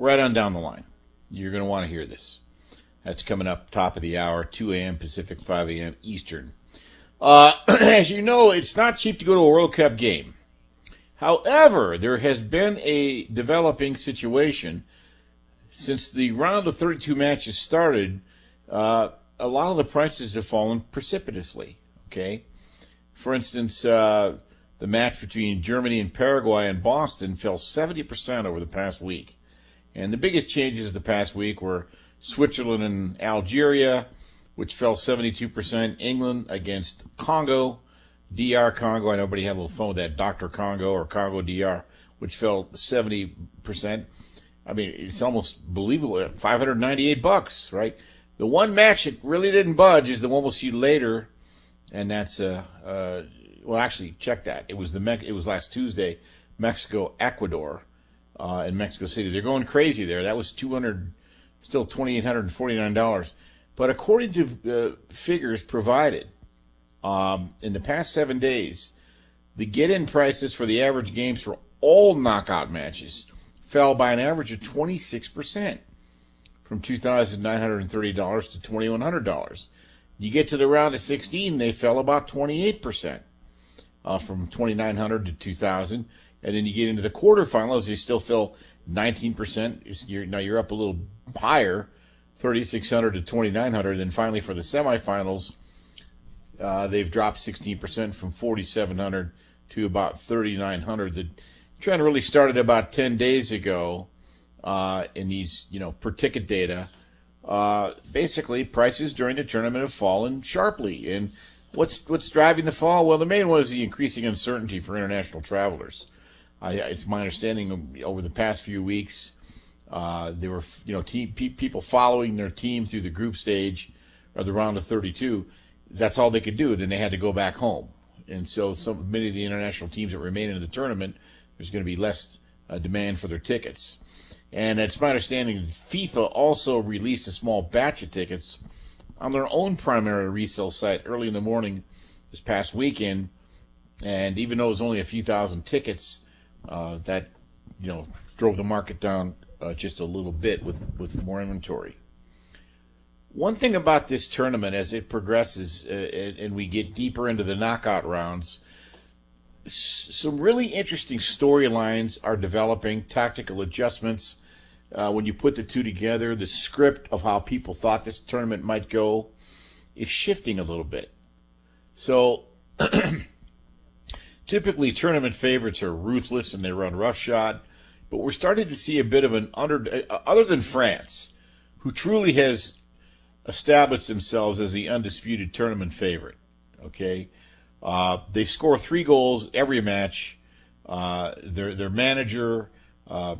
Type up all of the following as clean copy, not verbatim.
right on down the line. You're going to want to hear this. That's coming up top of the hour, 2 a.m. Pacific, 5 a.m. Eastern. As you know, it's not cheap to go to a World Cup game. However, there has been a developing situation since the round of 32 matches started. A lot of the prices have fallen precipitously. Okay, for instance, the match between Germany and Paraguay in Boston fell 70% over the past week, and the biggest changes the past week were Switzerland and Algeria, which fell 72%. England against Congo. DR Congo, I know everybody had a little fun with that, Dr. Congo or Congo DR, which fell 70%. I mean, it's almost believable, $598, right? The one match that really didn't budge is the one we'll see later, and that's, well, actually, check that. It was last Tuesday, Mexico-Ecuador in Mexico City. They're going crazy there. That was still $2,849. But according to figures provided, in the past 7 days, the get-in prices for the average games for all knockout matches fell by an average of 26%, from $2,930 to $2,100. You get to the round of 16, they fell about 28%, from $2,900 to $2,000. And then you get into the quarterfinals, they still fell 19%. Now you're up a little higher, $3,600 to $2,900. Then finally for the semifinals, they've dropped 16% from $4,700 to about $3,900. The trend really started about 10 days ago in these, per ticket data. Basically, prices during the tournament have fallen sharply. And what's driving the fall? Well, the main one is the increasing uncertainty for international travelers. It's my understanding over the past few weeks, there were people following their team through the group stage or the round of 32. That's all they could do. Then they had to go back home. And so many of the international teams that remain in the tournament, there's going to be less demand for their tickets. And it's my understanding that FIFA also released a small batch of tickets on their own primary resale site early in the morning this past weekend. And even though it was only a few thousand tickets, that drove the market down just a little bit with more inventory. One thing about this tournament, as it progresses and we get deeper into the knockout rounds, some really interesting storylines are developing, tactical adjustments. When you put the two together, the script of how people thought this tournament might go is shifting a little bit. So typically tournament favorites are ruthless and they run roughshod, but we're starting to see a bit of an other than France, who truly has established themselves as the undisputed tournament favorite. Okay, they score 3 goals every match. Their manager, I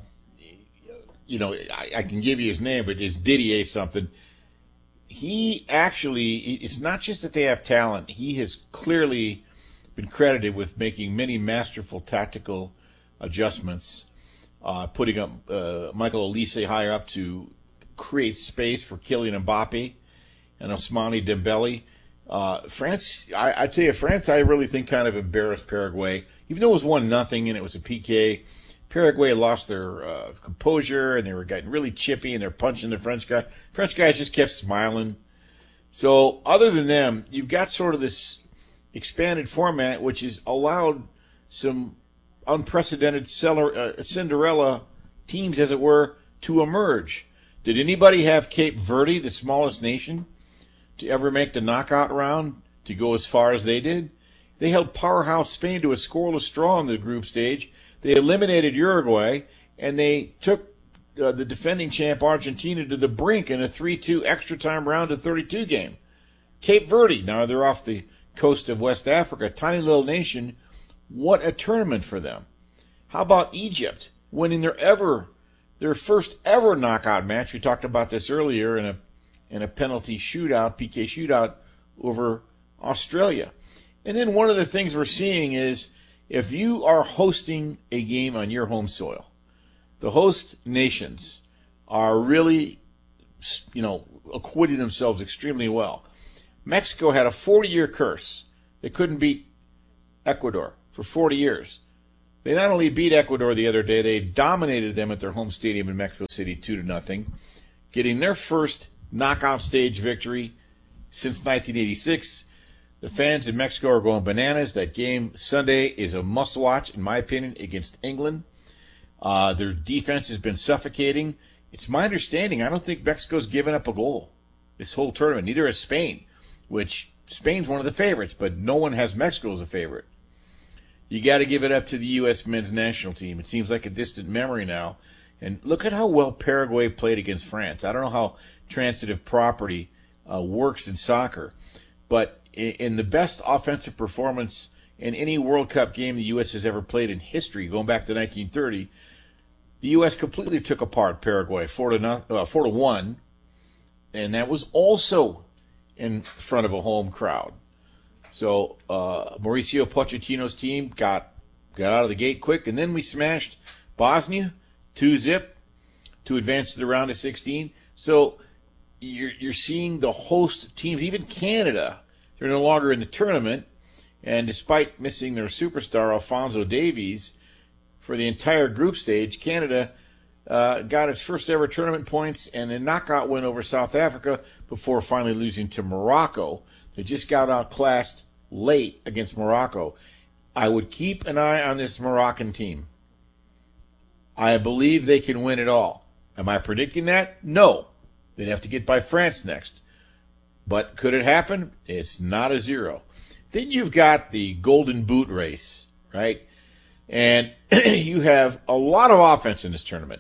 can give you his name, but it's Didier something. He actually, it's not just that they have talent. He has clearly been credited with making many masterful tactical adjustments, putting up Michael Olise higher up to create space for Kylian Mbappe and Ousmane Dembele. France, I tell you, France, I really think kind of embarrassed Paraguay. Even though it was 1-0 and it was a PK, Paraguay lost their composure and they were getting really chippy and they're punching the French guy. French guys just kept smiling. So other than them, you've got sort of this expanded format which has allowed some unprecedented Cinderella teams, as it were, to emerge. Did anybody have Cape Verde, the smallest nation, to ever make the knockout round, to go as far as they did? They held powerhouse Spain to a scoreless draw in the group stage. They eliminated Uruguay, and they took the defending champ Argentina to the brink in a 3-2 extra time round of 32 game. Cape Verde, now they're off the coast of West Africa, tiny little nation. What a tournament for them. How about Egypt winning their first ever knockout match? We talked about this earlier in a penalty shootout, PK shootout over Australia. And then one of the things we're seeing is if you are hosting a game on your home soil, the host nations are really, acquitting themselves extremely well. Mexico had a 40-year curse. They couldn't beat Ecuador for 40 years. They not only beat Ecuador the other day, they dominated them at their home stadium in Mexico City 2-0, getting their first knockout stage victory since 1986. The fans in Mexico are going bananas. That game Sunday is a must-watch, in my opinion, against England. Their defense has been suffocating. It's my understanding, I don't think Mexico's given up a goal this whole tournament. Neither has Spain, which Spain's one of the favorites, but no one has Mexico as a favorite. You got to give it up to the U.S. men's national team. It seems like a distant memory now. And look at how well Paraguay played against France. I don't know how transitive property works in soccer, but in the best offensive performance in any World Cup game the U.S. has ever played in history, going back to 1930, the U.S. completely took apart Paraguay 4-1, and that was also in front of a home crowd. So Mauricio Pochettino's team got out of the gate quick, and then we smashed Bosnia 2-0 to advance to the round of 16. So you're seeing the host teams, even Canada, they're no longer in the tournament, and despite missing their superstar Alphonso Davies for the entire group stage, Canada got its first ever tournament points and a knockout win over South Africa before finally losing to Morocco. They just got outclassed late against Morocco. I would keep an eye on this Moroccan team. I believe they can win it all. Am I predicting that? No. They'd have to get by France next. But could it happen? It's not a zero. Then you've got the Golden Boot race, right? And you have a lot of offense in this tournament.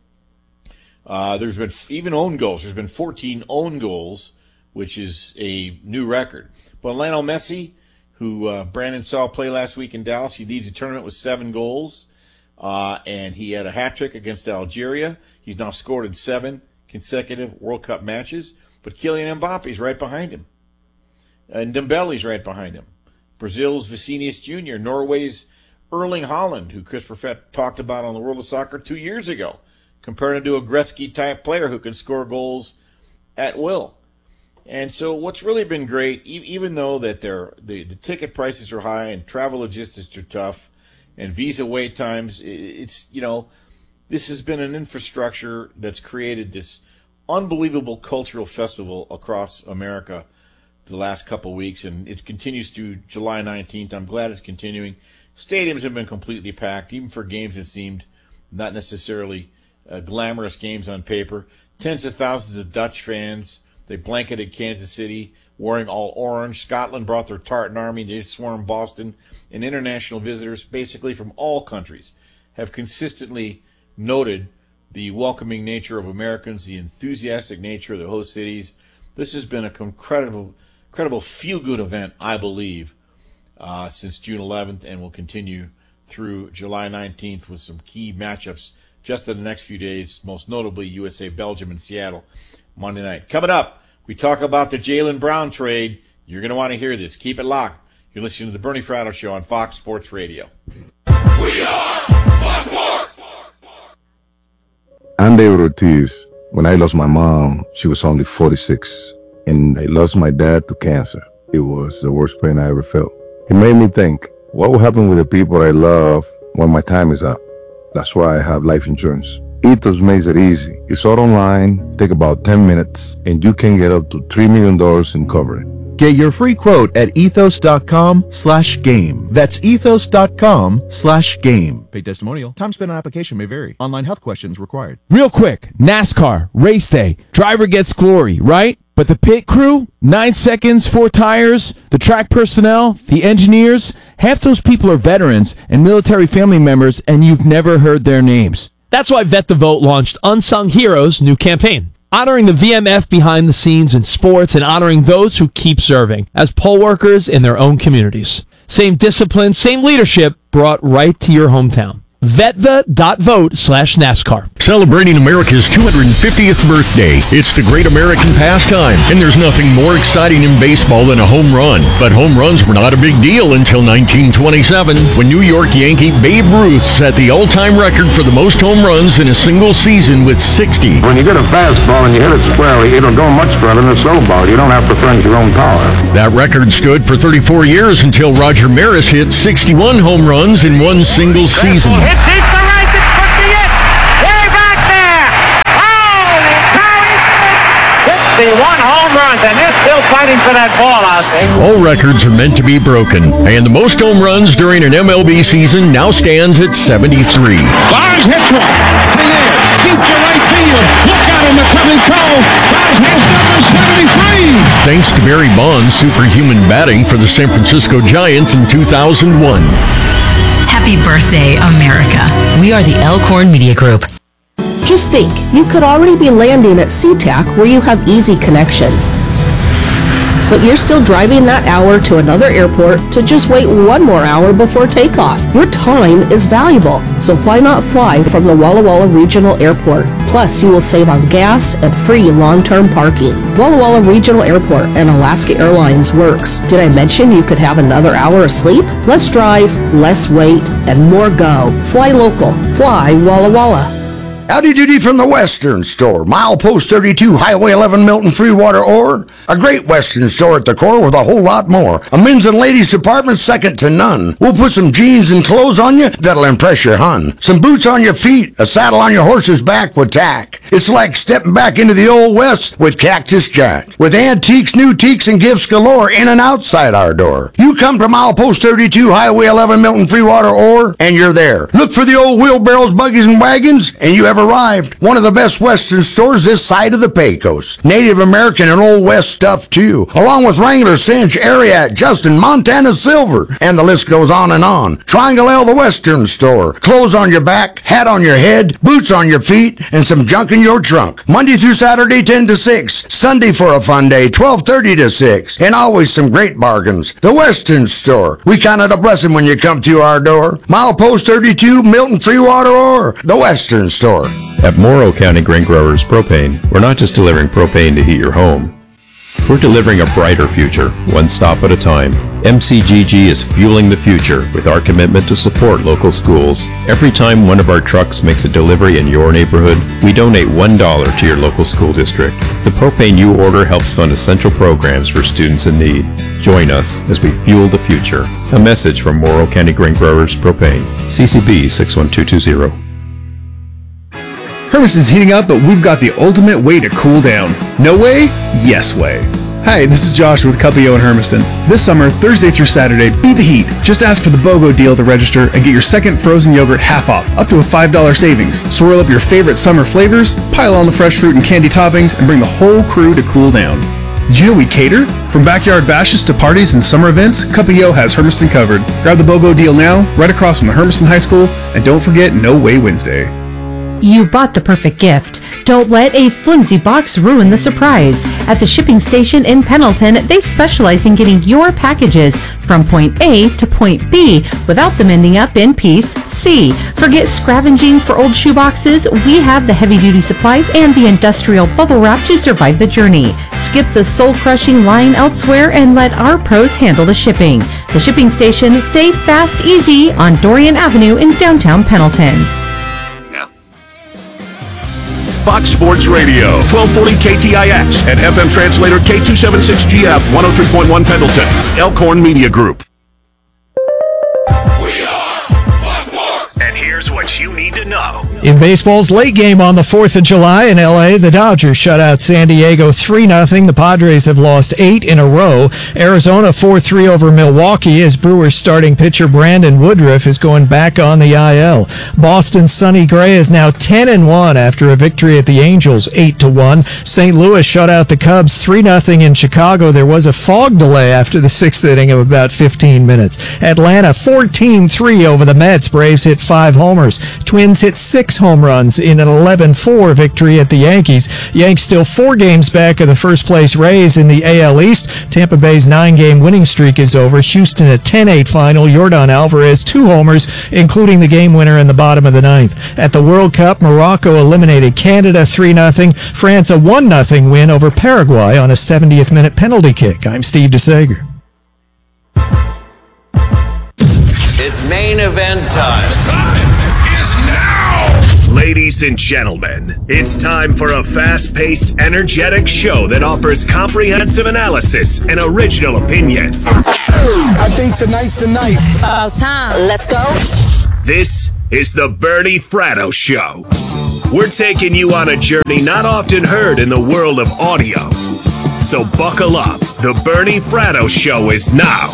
There's been even own goals. There's been 14 own goals, which is a new record. But Lionel Messi, who Brandon saw play last week in Dallas, he leads the tournament with 7 goals. And he had a hat-trick against Algeria. He's now scored in 7 consecutive World Cup matches. But Kylian Mbappe's right behind him. And Dembele's right behind him. Brazil's Vinicius Jr., Norway's Erling Haaland, who Chris Perfett talked about on the World of Soccer 2 years ago, compared him to a Gretzky-type player who can score goals at will. And so what's really been great, even though that the ticket prices are high and travel logistics are tough and visa wait times, it's, this has been an infrastructure that's created this unbelievable cultural festival across America the last couple of weeks, and it continues through July 19th. I'm glad it's continuing. Stadiums have been completely packed, even for games that seemed not necessarily glamorous games on paper. Tens of thousands of Dutch fans. They blanketed Kansas City, wearing all orange. Scotland brought their Tartan army. They swarmed Boston. And international visitors, basically from all countries, have consistently noted the welcoming nature of Americans, the enthusiastic nature of the host cities. This has been an incredible feel-good event, I believe, since June 11th, and will continue through July 19th with some key matchups just in the next few days, most notably USA, Belgium, and Seattle Monday night. Coming up, we talk about the Jaylen Brown trade. You're going to want to hear this. Keep it locked. You're listening to the Bernie Fratto Show on Fox Sports Radio. We are Fox Sports! I'm David Ortiz. When I lost my mom, she was only 46. And I lost my dad to cancer. It was the worst pain I ever felt. It made me think, what will happen with the people I love when my time is up? That's why I have life insurance. Ethos makes it easy. It's all online, take about 10 minutes, and you can get up to $3 million in coverage. Get your free quote at ethos.com/game. That's ethos.com/game. Paid testimonial. Time spent on application may vary. Online health questions required. Real quick, NASCAR, race day. Driver gets glory, right? But the pit crew, 9 seconds, 4 tires, the track personnel, the engineers, half those people are veterans and military family members, and you've never heard their names. That's why Vet the Vote launched Unsung Heroes' new campaign, honoring the VMF behind the scenes in sports and honoring those who keep serving as poll workers in their own communities. Same discipline, same leadership brought right to your hometown. VetThe.vote/NASCAR. celebrating America's 250th birthday. It's the great American pastime, and there's nothing more exciting in baseball than a home run. But home runs were not a big deal until 1927, when New York Yankee Babe Ruth set the all-time record for the most home runs in a single season with 60. When you get a fastball and you hit it squarely, it'll go much further than a slow ball. You don't have to furnish your own power. That record stood for 34 years until Roger Maris hit 61 home runs in one single season. Hit deep to right, it's pushing it! Way back there! Holy cow! 61 home runs, and they're still fighting for that ball out there. All records are meant to be broken, and the most home runs during an MLB season now stands at 73. Barnes hits one. Hey there, deep to right field. Look out in the coming cone. Barnes has number 73. Thanks to Barry Bonds' superhuman batting for the San Francisco Giants in 2001. Happy birthday, America. We are the Elkhorn Media Group. Just think, you could already be landing at SeaTac where you have easy connections. But you're still driving that hour to another airport to just wait one more hour before takeoff. Your time is valuable, so why not fly from the Walla Walla Regional Airport? Plus, you will save on gas and free long-term parking. Walla Walla Regional Airport and Alaska Airlines works. Did I mention you could have another hour of sleep? Less drive, less wait, and more go. Fly local. Fly Walla Walla. Howdy doody from the Western Store. Milepost 32, Highway 11, Milton, Freewater, Ore. A great Western store at the core with a whole lot more. A men's and ladies department second to none. We'll put some jeans and clothes on you that'll impress your hun. Some boots on your feet, a saddle on your horse's back with tack. It's like stepping back into the old West with Cactus Jack. With antiques, new teaks, and gifts galore in and outside our door. You come to Milepost 32, Highway 11, Milton, Freewater, Ore, and you're there. Look for the old wheelbarrows, buggies, and wagons, and you have arrived. One of the best Western stores this side of the Pecos. Native American and Old West stuff too, along with Wrangler, Cinch, Ariat, Justin, Montana Silver, and the list goes on and on. Triangle L, the Western Store. Clothes on your back, hat on your head, boots on your feet, and some junk in your trunk. Monday through Saturday, 10 to 6. Sunday for a fun day, 12:30 to 6. And always some great bargains. The Western Store. We count it a blessing when you come through our door. Milepost 32, Milton, Freewater, Ore. The Western Store. At Morrow County Grain Growers Propane, we're not just delivering propane to heat your home. We're delivering a brighter future, one stop at a time. MCGG is fueling the future with our commitment to support local schools. Every time one of our trucks makes a delivery in your neighborhood, we donate $1 to your local school district. The propane you order helps fund essential programs for students in need. Join us as we fuel the future. A message from Morrow County Grain Growers Propane. CCB 61220. Hermiston's heating up, but we've got the ultimate way to cool down. No way? Yes way. Hi, this is Josh with Cuppio in Hermiston. This summer, Thursday through Saturday, beat the heat. Just ask for the BOGO deal to register and get your second frozen yogurt half off, up to a $5 savings. Swirl up your favorite summer flavors, pile on the fresh fruit and candy toppings, and bring the whole crew to cool down. Did you know we cater? From backyard bashes to parties and summer events, Cuppio has Hermiston covered. Grab the BOGO deal now, right across from the Hermiston High School, and don't forget No Way Wednesday. You bought the perfect gift. Don't let a flimsy box ruin the surprise. At the shipping station in Pendleton, they specialize in getting your packages from point A to point B without them ending up in piece C. Forget scavenging for old shoeboxes. We have the heavy-duty supplies and the industrial bubble wrap to survive the journey. Skip the soul-crushing line elsewhere and let our pros handle the shipping. The shipping station, safe, fast, easy on Dorian Avenue in downtown Pendleton. Fox Sports Radio, 1240 KTIX, and FM translator K276GF, 103.1 Pendleton, Elkhorn Media Group. And here's what you need to know. In baseball's late game on the 4th of July in L.A., the Dodgers shut out San Diego 3-0. The Padres have lost 8 in a row. Arizona 4-3 over Milwaukee as Brewers starting pitcher Brandon Woodruff is going back on the IL. Boston's Sonny Gray is now 10-1 after a victory at the Angels 8-1. St. Louis shut out the Cubs 3-0 in Chicago. There was a fog delay after the 6th inning of about 15 minutes. Atlanta 14-3 over the Mets. Braves hit 5 homers. Twins hit 6 6 home runs in an 11-4 victory at the Yankees. Yanks still 4 games back of the first-place Rays in the AL East. Tampa Bay's 9-game winning streak is over. Houston a 10-8 final. Yordan Alvarez 2 homers, including the game winner in the bottom of the 9th. At the World Cup, Morocco eliminated Canada 3-0. France a 1-0 win over Paraguay on a 70th minute penalty kick. I'm Steve DeSager. It's main event time. Time is now! Ladies and gentlemen, it's time for a fast-paced, energetic show that offers comprehensive analysis and original opinions. I think tonight's the night. About time. Let's go. This is the Bernie Fratto Show. We're taking you on a journey not often heard in the world of audio. So buckle up. The Bernie Fratto Show is now.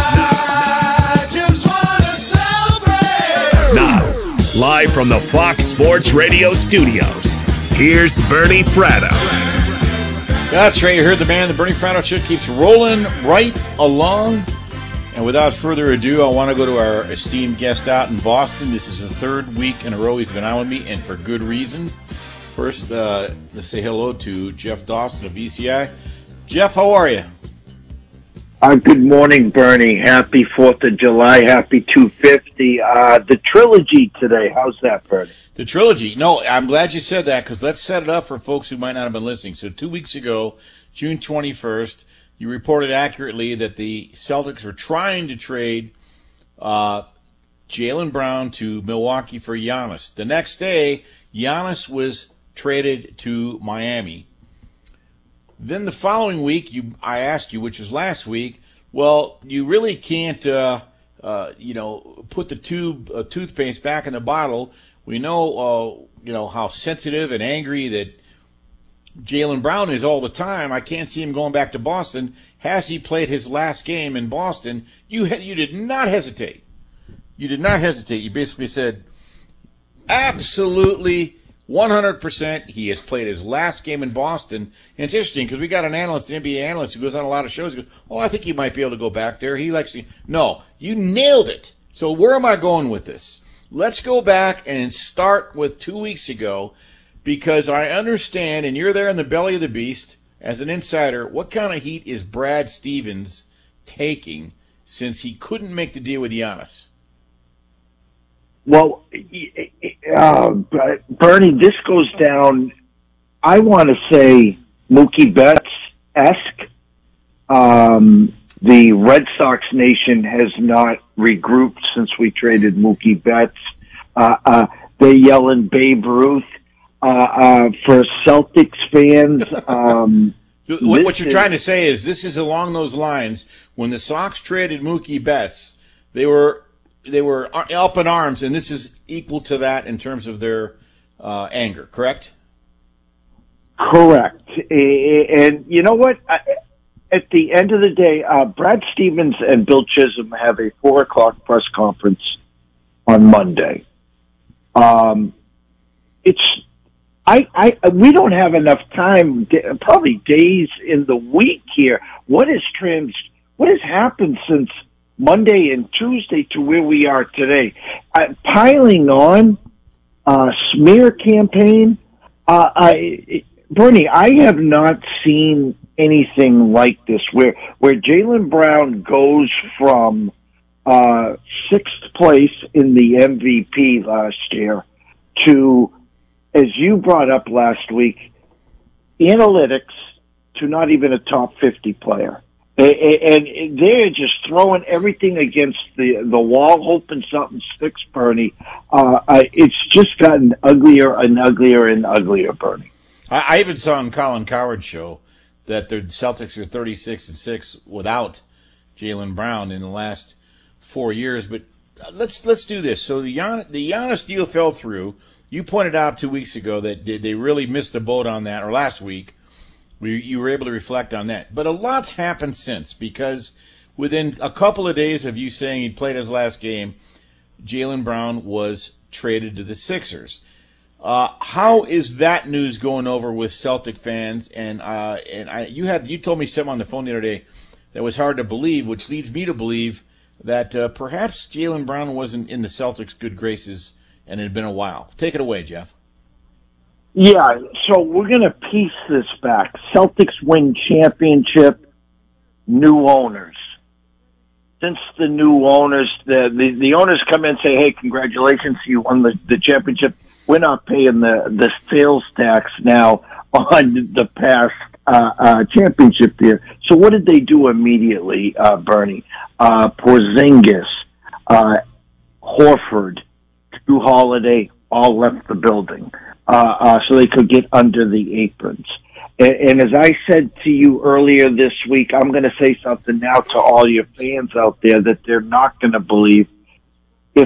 Now, live from the Fox Sports Radio studios, here's Bernie Fratto. That's right, you heard the man. The Bernie Fratto Show keeps rolling right along. And without further ado, I want to go to our esteemed guest out in Boston. This is the 3rd week in a row he's been on with me, and for good reason. First, let's say hello to Jeff Dawson of VCI. Jeff, how are you? Good morning, Bernie. Happy 4th of July. Happy 250. The trilogy today. How's that, Bernie? The trilogy. No, I'm glad you said that, because let's set it up for folks who might not have been listening. So 2 weeks ago, June 21st, you reported accurately that the Celtics were trying to trade Jaylen Brown to Milwaukee for Giannis. The next day, Giannis was traded to Miami. Then the following week, I asked you, which was last week, well, you really can't, put the toothpaste back in the bottle. We know, how sensitive and angry that Jaylen Brown is all the time. I can't see him going back to Boston. Has he played his last game in Boston? You did not hesitate. You did not hesitate. You basically said, absolutely, 100%, he has played his last game in Boston. And it's interesting because we got an analyst, an NBA analyst, who goes on a lot of shows. He goes, I think he might be able to go back there. He likes to. No, you nailed it. So where am I going with this? Let's go back and start with 2 weeks ago, because I understand, and you're there in the belly of the beast as an insider, what kind of heat is Brad Stevens taking since he couldn't make the deal with Giannis? Well, Bernie, this goes down, I want to say, Mookie Betts-esque. The Red Sox nation has not regrouped since we traded Mookie Betts. They're yelling Babe Ruth. For Celtics fans, what you're trying to say is this is along those lines. When the Sox traded Mookie Betts, they were up in arms, and this is equal to that in terms of their anger, correct? Correct. And you know what? At the end of the day, Brad Stevens and Bill Chisholm have a 4:00 press conference on Monday. We don't have enough time, probably days in the week here. What has happened since Monday and Tuesday to where we are today? Piling on, smear campaign. Bernie, I have not seen anything like this where Jaylen Brown goes from 6th place in the MVP last year to, as you brought up last week, analytics to not even a top 50 player. And they're just throwing everything against the wall, hoping something sticks, Bernie. It's just gotten uglier and uglier and uglier, Bernie. I even saw on Colin Cowherd's show that the Celtics are 36-6 without Jaylen Brown in the last 4 years. But let's do this. So the Giannis deal fell through. You pointed out 2 weeks ago that they really missed the boat on that, or last week. You were able to reflect on that. But a lot's happened since, because within a couple of days of you saying he played his last game, Jaylen Brown was traded to the Sixers. How is that news going over with Celtic fans? And you told me something on the phone the other day that was hard to believe, which leads me to believe that perhaps Jaylen Brown wasn't in the Celtics' good graces and it had been a while. Take it away, Jeff. Yeah, so we're going to piece this back. Celtics win championship, new owners. Since the new owners, the owners come in and say, hey, congratulations, you won the championship. We're not paying the sales tax now on the past championship year. So what did they do immediately, Bernie? Porzingis, Horford, Drew Holiday all left the building so they could get under the aprons. And as I said to you earlier this week, I'm going to say something now to all your fans out there that they're not going to believe. If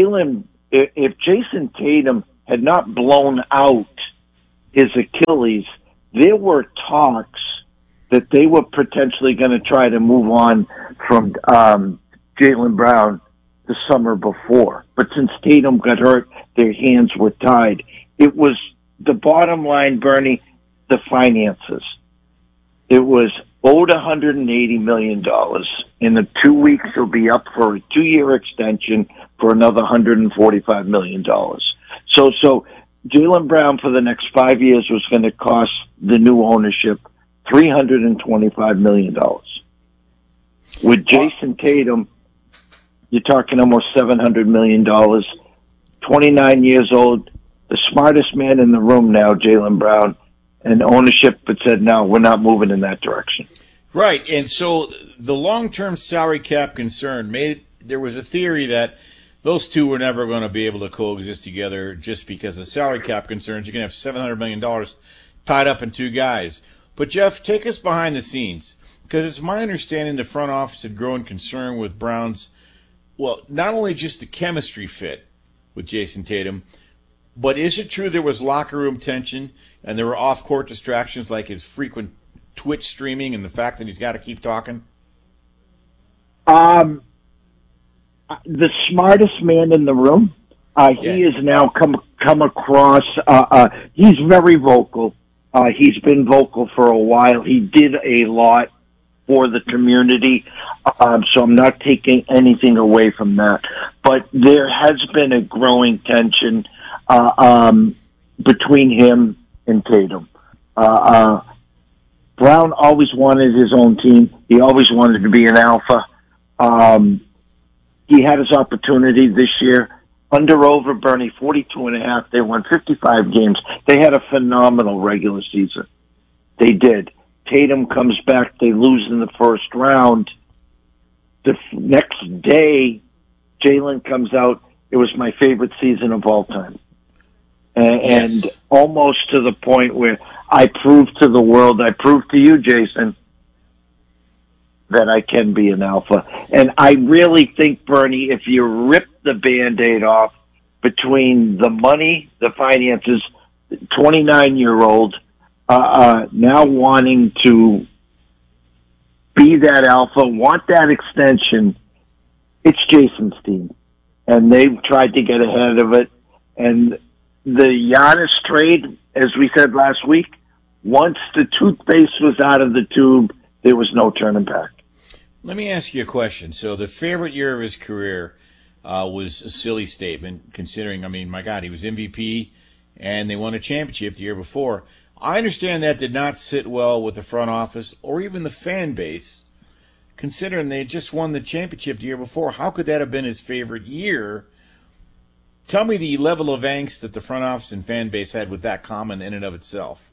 Jason Tatum had not blown out his Achilles, there were talks that they were potentially going to try to move on from Jaylen Brown the summer before. But since Tatum got hurt, their hands were tied. It was the bottom line, Bernie, the finances. It was owed $180 million. In the 2 weeks, he'll be up for a 2-year extension for another $145 million. So Jaylen Brown for the next 5 years was going to cost the new ownership $325 million. With Jason Tatum, you're talking almost $700 million. 29 years old, the smartest man in the room now, Jaylen Brown, and ownership had said, no, we're not moving in that direction. Right, and so the long-term salary cap concern there was a theory that those two were never going to be able to coexist together just because of salary cap concerns. You can have $700 million tied up in two guys. But, Jeff, take us behind the scenes, because it's my understanding the front office had grown concern with Brown's, well, not only just the chemistry fit with Jason Tatum, but is it true there was locker room tension and there were off-court distractions like his frequent Twitch streaming and the fact that he's got to keep talking? The smartest man in the room. He has now come across. He's very vocal. He's been vocal for a while. He did a lot for the community, so I'm not taking anything away from that. But there has been a growing tension between him and Tatum. Brown always wanted his own team. He always wanted to be an alpha. He had his opportunity this year. Over, Bernie, 42.5. They won 55 games. They had a phenomenal regular season. They did. Tatum comes back. They lose in the first round. The next day, Jaylen comes out. It was my favorite season of all time. And almost to the point where I proved to the world, I proved to you, Jason, that I can be an alpha. And I really think, Bernie, if you rip the Band-Aid off between the money, the finances, 29-year-old, now wanting to be that alpha, want that extension, it's Jason's team. And they've tried to get ahead of it. And the Giannis trade, as we said last week, once the toothpaste was out of the tube, there was no turning back. Let me ask you a question. So the favorite year of his career was a silly statement, considering, I mean, my God, he was MVP, and they won a championship the year before. I understand that did not sit well with the front office or even the fan base, considering they just won the championship the year before. How could that have been his favorite year? Tell me the level of angst that the front office and fan base had with that comment in and of itself.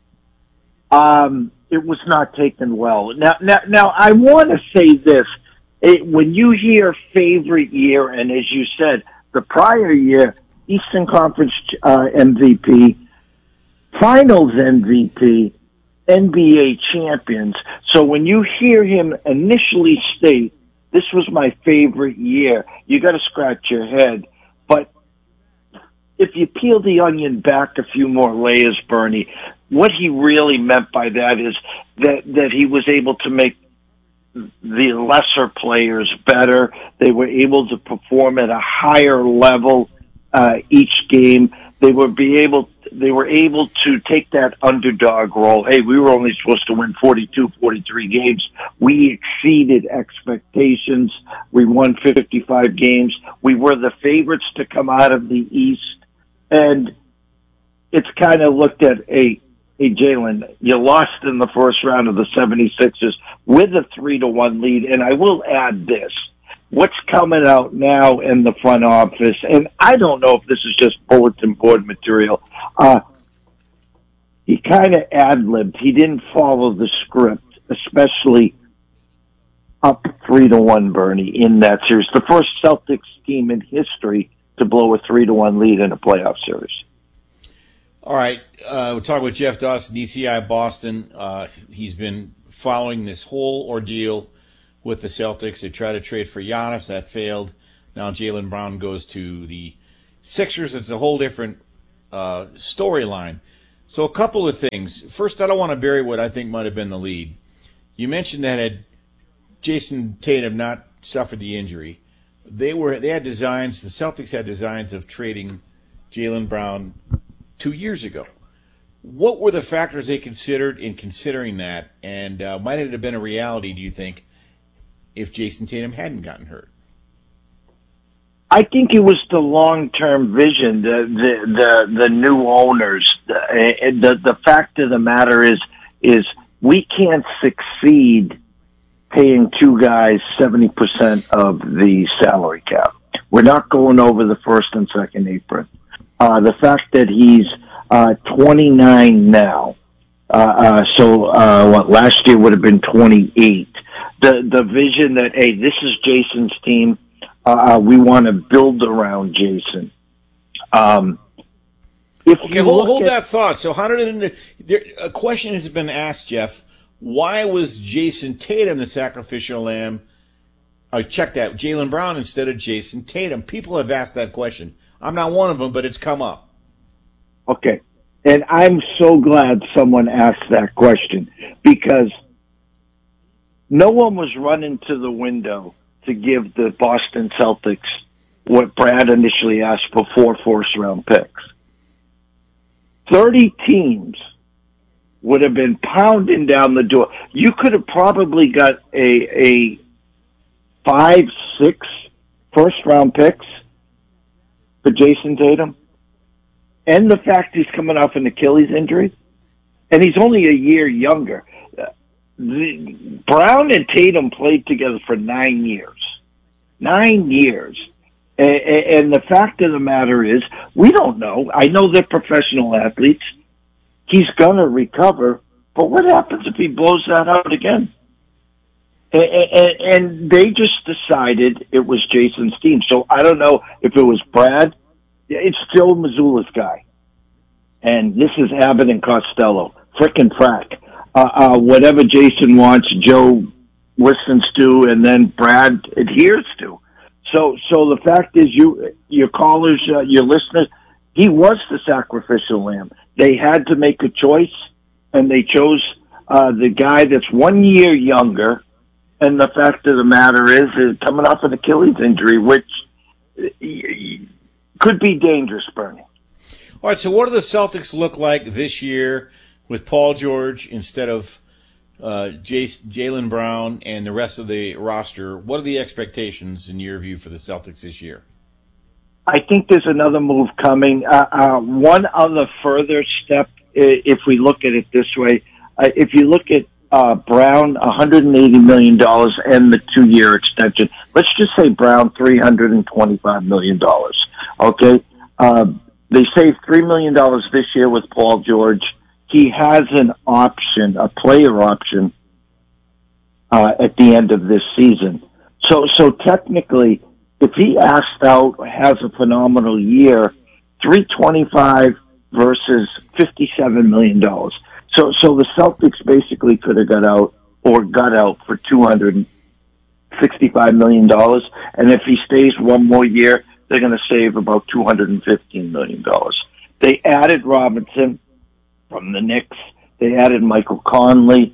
It was not taken well. Now, I want to say this. When you hear favorite year, and as you said, the prior year, Eastern Conference MVP, Finals MVP, NBA champions. So when you hear him initially state, this was my favorite year, you got to scratch your head. But if you peel the onion back a few more layers, Bernie, what he really meant by that is that he was able to make the lesser players better. They were able to perform at a higher level each game. They would be able they were able to take that underdog role. Hey, we were only supposed to win 42, 43 games. We exceeded expectations. We won 55 games. We were the favorites to come out of the East. And it's kind of looked at, hey, Jalen, you lost in the first round of the 76ers with a 3-1 lead. And I will add this. What's coming out now in the front office, and I don't know if this is just bulletin board material, he kind of ad-libbed. He didn't follow the script, especially up 3-1, Bernie, in that series. The first Celtics team in history to blow a 3-1 lead in a playoff series. All right, we're talking with Jeff Dawson, DCI Boston. He's been following this whole ordeal with the Celtics. They tried to trade for Giannis. That failed. Now Jaylen Brown goes to the Sixers. It's a whole different storyline. So a couple of things. First, I don't want to bury what I think might have been the lead. You mentioned that had Jason Tatum not suffered the injury, they had designs, the Celtics had designs of trading Jaylen Brown 2 years ago. What were the factors they considered in considering that? And might it have been a reality, do you think, if Jason Tatum hadn't gotten hurt? I think it was the long-term vision, the new owners. The fact of the matter is we can't succeed paying two guys 70% of the salary cap. We're not going over the first and second apron. The fact that he's 29 now, last year would have been 28. The vision that, hey, this is Jason's team. We want to build around Jason. Hold that thought. So how did a question has been asked, Jeff, why was Jason Tatum the sacrificial lamb? Check that, Jaylen Brown instead of Jason Tatum. People have asked that question. I'm not one of them, but it's come up. Okay. And I'm so glad someone asked that question, because no one was running to the window to give the Boston Celtics what Brad initially asked for, 4 first-round picks. 30 teams would have been pounding down the door. You could have probably got a 5, 6 first-round picks for Jason Tatum. And the fact he's coming off an Achilles injury, and he's only a year younger. Brown and Tatum played together for 9 years. 9 years. And the fact of the matter is, we don't know. I know they're professional athletes. He's going to recover. But what happens if he blows that out again? And they just decided it was Jason's team. So I don't know if it was Brad. It's Joe Mazzulla's guy. And this is Abbott and Costello. Frickin' frack. Whatever Jason wants, Joe listens to, and then Brad adheres to. So the fact is, your callers, your listeners, he was the sacrificial lamb. They had to make a choice, and they chose the guy that's 1 year younger. And the fact of the matter is coming off an Achilles injury, which could be dangerous, Bernie. All right, so what do the Celtics look like this year with Paul George instead of Jaylen Brown and the rest of the roster? What are the expectations, in your view, for the Celtics this year? I think there's another move coming. One other further step, if we look at it this way, if you look at Brown, $180 million and the 2-year extension. Let's just say Brown, $325 million. Okay? They saved $3 million this year with Paul George. He has an option, a player option, at the end of this season. So technically, if he asks out, has a phenomenal year, $325 versus $57 million. So the Celtics basically could have got out for $265 million. And if he stays one more year, they're going to save about $215 million. They added Robinson from the Knicks. They added Michael Conley.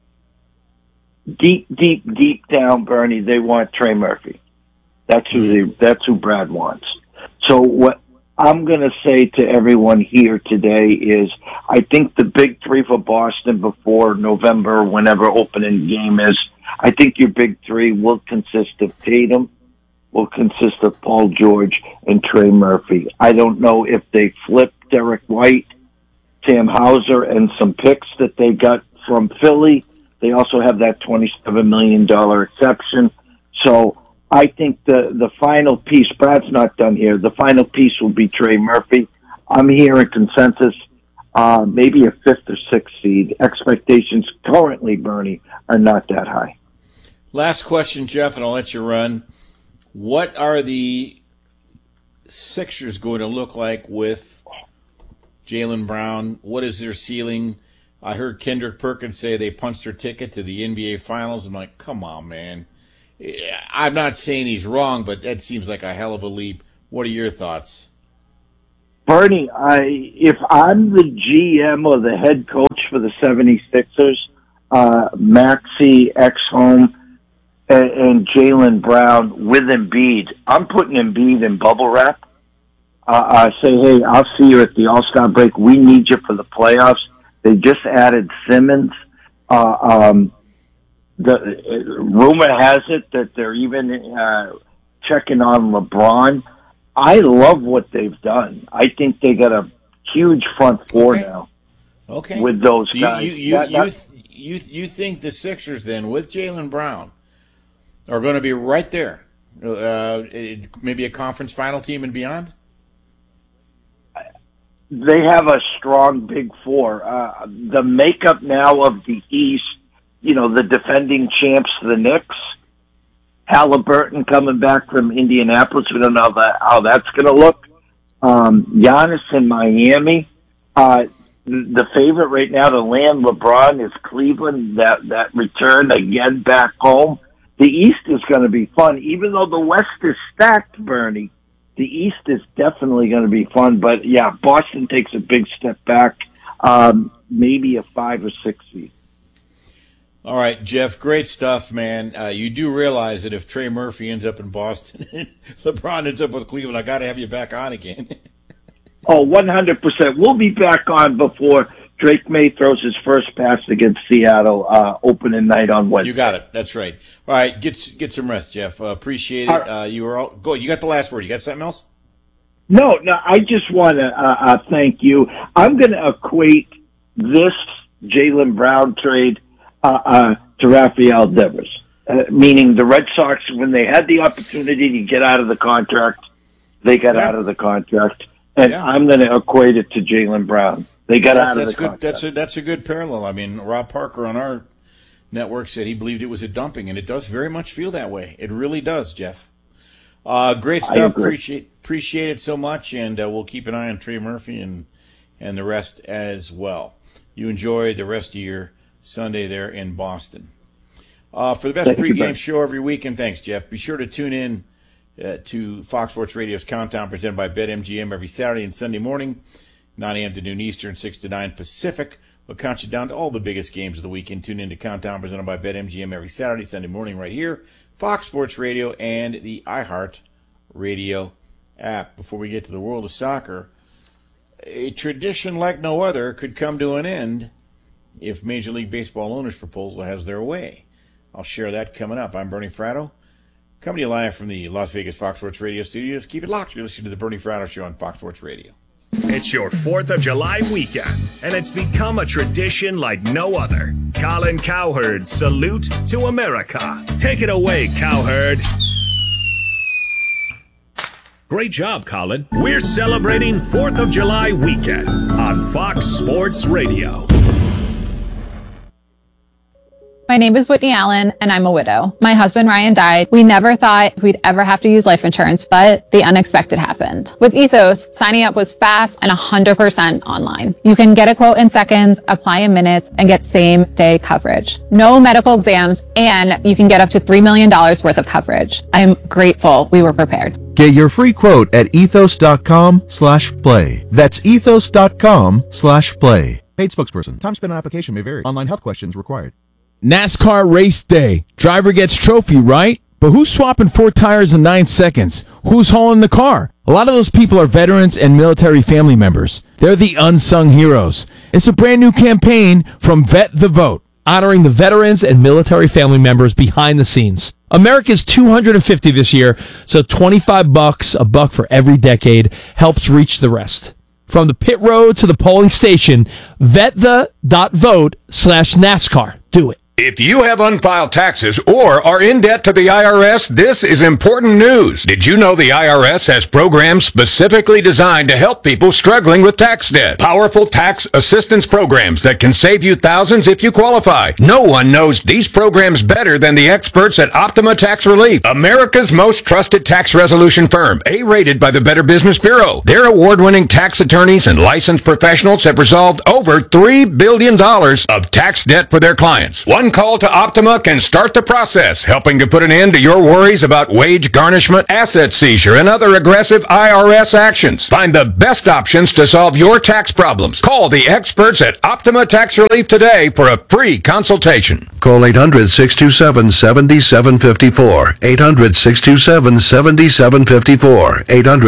Deep down, Bernie, they want Trey Murphy. That's who Brad wants. So I'm going to say to everyone here today is I think the big three for Boston before November, whenever opening game is, I think your big three will consist of Tatum, will consist of Paul George, and Trey Murphy. I don't know if they flip Derek White, Sam Hauser, and some picks that they got from Philly. They also have that $27 million exception. So I think the final piece, Brad's not done here, the final piece will be Trey Murphy. I'm hearing consensus, maybe a 5th or 6th seed. Expectations currently, Bernie, are not that high. Last question, Jeff, and I'll let you run. What are the Sixers going to look like with Jaylen Brown? What is their ceiling? I heard Kendrick Perkins say they punched their ticket to the NBA Finals. I'm like, come on, man. I'm not saying he's wrong, but that seems like a hell of a leap. What are your thoughts? Bernie, if I'm the GM or the head coach for the 76ers, Maxey, Exum, and Jaylen Brown with Embiid, I'm putting Embiid in bubble wrap. I say, hey, I'll see you at the All-Star break. We need you for the playoffs. They just added Simmons. The rumor has it that they're even checking on LeBron. I love what they've done. I think they got a huge front four now. Okay. With those so guys. You think the Sixers then with Jaylen Brown are going to be right there? Maybe a conference final team and beyond? They have a strong big four. The makeup now of the East, the defending champs, the Knicks, Halliburton coming back from Indianapolis. We don't know how that's going to look. Giannis in Miami. The favorite right now to land LeBron is Cleveland. That return again back home. The East is going to be fun, even though the West is stacked, Bernie. The East is definitely going to be fun, but yeah, Boston takes a big step back, maybe a 5 or 6 seed. All right, Jeff, great stuff, man. You do realize that if Trey Murphy ends up in Boston and LeBron ends up with Cleveland, I got to have you back on again. Oh, 100%. We'll be back on before Drake May throws his first pass against Seattle opening night on Wednesday. You got it. That's right. All right, get some rest, Jeff. Appreciate it. You were all go. You got the last word. You got something else? No. I just want to thank you. I'm going to equate this Jaylen Brown trade to Rafael Devers, meaning the Red Sox, when they had the opportunity to get out of the contract, they got out of the contract, and I'm going to equate it to Jaylen Brown. They got out of the contract. That's a good parallel. I mean, Rob Parker on our network said he believed it was a dumping, and it does very much feel that way. It really does, Jeff. Great stuff. Appreciate it so much, and we'll keep an eye on Trey Murphy and the rest as well. You enjoy the rest of your Sunday there in Boston. For the best pregame show every weekend, thanks, Jeff. Be sure to tune in to Fox Sports Radio's Countdown presented by BetMGM every Saturday and Sunday morning, 9 a.m. to noon Eastern, 6 to 9 Pacific. We'll count you down to all the biggest games of the weekend. Tune in to Countdown presented by BetMGM every Saturday, Sunday morning right here, Fox Sports Radio and the iHeart Radio app. Before we get to the world of soccer, a tradition like no other could come to an end if Major League Baseball owners' proposal has their way. I'll share that coming up. I'm Bernie Fratto, coming to you live from the Las Vegas Fox Sports Radio studios. Keep it locked. You're listening to the Bernie Fratto Show on Fox Sports Radio. It's your 4th of July weekend, and it's become a tradition like no other. Colin Cowherd's Salute to America. Take it away, Cowherd. Great job, Colin. We're celebrating 4th of July weekend on Fox Sports Radio. My name is Whitney Allen, and I'm a widow. My husband, Ryan, died. We never thought we'd ever have to use life insurance, but the unexpected happened. With Ethos, signing up was fast and 100% online. You can get a quote in seconds, apply in minutes, and get same-day coverage. No medical exams, and you can get up to $3 million worth of coverage. I am grateful we were prepared. Get your free quote at ethos.com/play. That's ethos.com/play. Paid spokesperson. Time spent on application may vary. Online health questions required. NASCAR race day. Driver gets trophy, right? But who's swapping 4 tires in 9 seconds? Who's hauling the car? A lot of those people are veterans and military family members. They're the unsung heroes. It's a brand new campaign from Vet the Vote, honoring the veterans and military family members behind the scenes. America's 250 this year, so $25, a buck for every decade, helps reach the rest. From the pit road to the polling station, vetThe.vote/NASCAR. Do it. If you have unfiled taxes or are in debt to the IRS, this is important news. Did you know the IRS has programs specifically designed to help people struggling with tax debt? Powerful tax assistance programs that can save you thousands if you qualify. No one knows these programs better than the experts at Optima Tax Relief, America's most trusted tax resolution firm, A-rated by the Better Business Bureau. Their award-winning tax attorneys and licensed professionals have resolved over $3 billion of tax debt for their clients. One call to Optima can start the process, helping to put an end to your worries about wage garnishment, asset seizure, and other aggressive IRS actions. Find the best options to solve your tax problems. Call the experts at Optima Tax Relief today for a free consultation. Call 800-627-7754. 800-627-7754.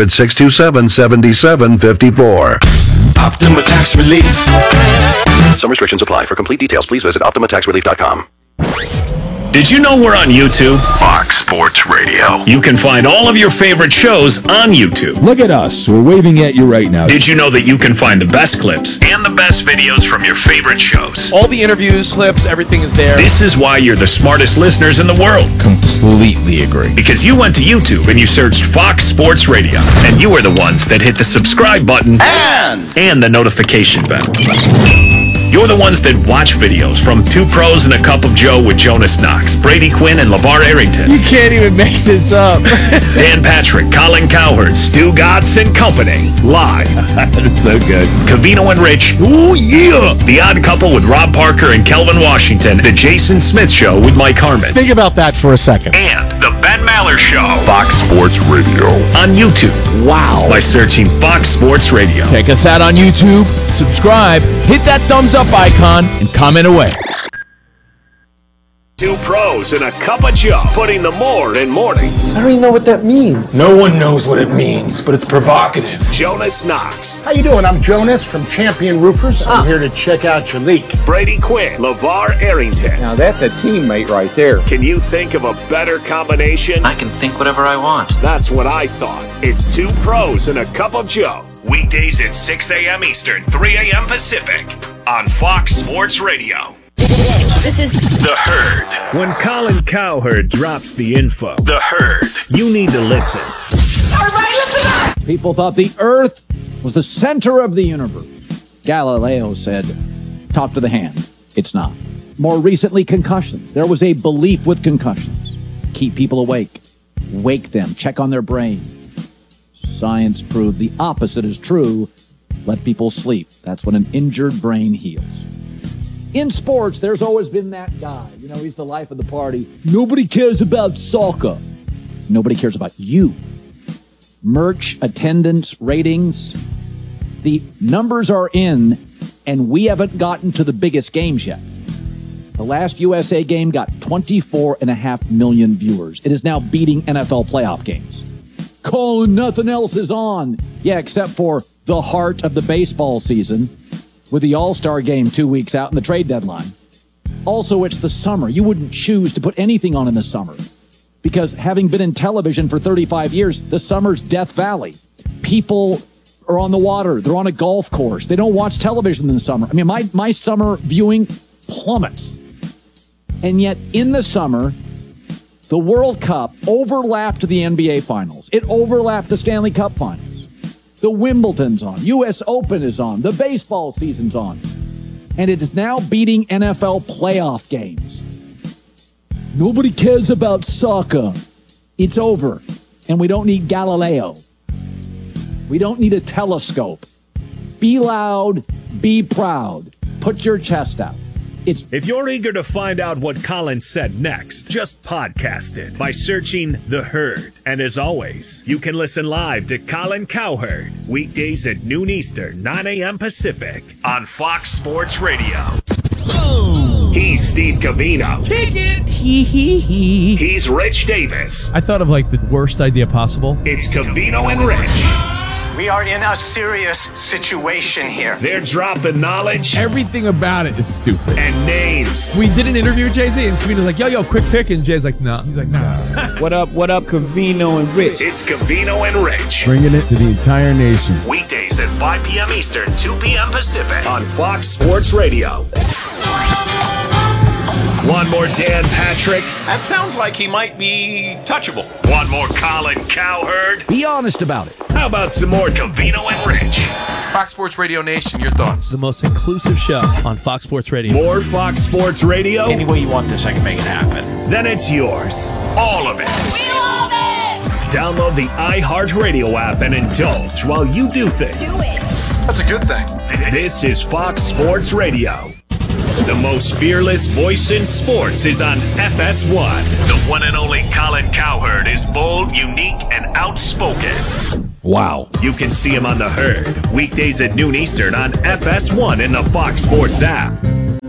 800-627-7754. Optima Tax Relief. Some restrictions apply. For complete details, please visit OptimaTaxRelief.com. Did you know we're on YouTube? Fox Sports Radio. You can find all of your favorite shows on YouTube. Look at us. We're waving at you right now. Did you know that you can find the best clips and the best videos from your favorite shows? All the interviews, clips, everything is there. This is why you're the smartest listeners in the world. Completely agree. Because you went to YouTube and you searched Fox Sports Radio, and you were the ones that hit the subscribe button and the notification bell. You're the ones that watch videos from Two Pros and a Cup of Joe with Jonas Knox, Brady Quinn, and LeVar Arrington. You can't even make this up. Dan Patrick, Colin Cowherd, Stu Gatz, and company. Live. That is so good. Cavino and Rich. Oh, yeah. The Odd Couple with Rob Parker and Kelvin Washington. The Jason Smith Show with Mike Harmon. Think about that for a second. And The Ben Maller Show. Fox Sports Radio. On YouTube. Wow. By searching Fox Sports Radio. Check us out on YouTube, subscribe, hit that thumbs up icon, and comment away. Two Pros and a Cup of Joe, putting the more in mornings. I don't even know what that means. No one knows what it means, but it's provocative. Jonas Knox. How you doing? I'm Jonas from Champion Roofers. I'm here to check out your leak. Brady Quinn. LeVar Arrington. Now that's a teammate right there. Can you think of a better combination? I can think whatever I want. That's what I thought. It's Two Pros and a Cup of Joe. Weekdays at 6 a.m. Eastern, 3 a.m. Pacific on Fox Sports Radio. This is The Herd. When Colin Cowherd drops the info, The Herd, you need to listen. Everybody listen up! People thought the Earth was the center of the universe. Galileo said, talk to the hand. It's not. More recently, concussions. There was a belief with concussions. Keep people awake. Wake them. Check on their brain. Science proved the opposite is true. Let people sleep. That's when an injured brain heals. In sports, there's always been that guy. You know, he's the life of the party. Nobody cares about soccer. Nobody cares about you. Merch, attendance, ratings. The numbers are in, and we haven't gotten to the biggest games yet. The last USA game got 24.5 million viewers. It is now beating NFL playoff games. Colin, nothing else is on. Yeah, except for the heart of the baseball season, with the All-Star game 2 weeks out and the trade deadline. Also, it's the summer. You wouldn't choose to put anything on in the summer because having been in television for 35 years, the summer's Death Valley. People are on the water. They're on a golf course. They don't watch television in the summer. I mean, my summer viewing plummets. And yet, in the summer, the World Cup overlapped the NBA Finals. It overlapped the Stanley Cup Finals. The Wimbledon's on. U.S. Open is on. The baseball season's on. And it is now beating NFL playoff games. Nobody cares about soccer. It's over. And we don't need Galileo. We don't need a telescope. Be loud. Be proud. Put your chest out. If you're eager to find out what Colin said next, just podcast it by searching The Herd. And as always, you can listen live to Colin Cowherd, weekdays at noon Eastern, 9 a.m. Pacific, on Fox Sports Radio. Boom! He's Steve Covino. Kick it! Hee. He's Rich Davis. I thought of like the worst idea possible. It's Covino and Rich. We are in a serious situation here. They're dropping knowledge Everything about it is stupid. and names. We did an interview with Jay-Z, and Covino's like, yo, quick pick, and Jay's like, nah. He's like, nah. What up, Covino and Rich? It's Covino and Rich. Bringing it to the entire nation. Weekdays at 5 p.m. Eastern, 2 p.m. Pacific on Fox Sports Radio. One more Dan Patrick. That sounds like he might be touchable. One more Colin Cowherd. Be honest about it. How about some more Covino and Rich? Fox Sports Radio Nation, your thoughts? The most inclusive show on Fox Sports Radio. More Fox Sports Radio? Any way you want this, I can make it happen. Then it's yours. All of it. We love it! Download the iHeartRadio app and indulge while you do things. Do it! That's a good thing. This is Fox Sports Radio. The most fearless voice in sports is on FS1. The one and only Colin Cowherd is bold, unique, and outspoken. Wow. You can see him on The Herd, weekdays at noon Eastern on FS1 in the Fox Sports app.